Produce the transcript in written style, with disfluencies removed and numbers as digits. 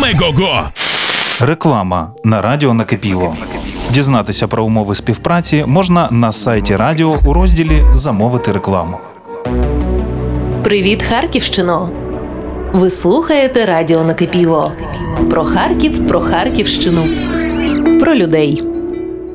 Мегого! Реклама на радіо «Накипіло». Дізнатися про умови співпраці можна на сайті радіо у розділі «Замовити рекламу». Привіт, Харківщино! Ви слухаєте радіо «Накипіло». Про Харків, про Харківщину, про людей.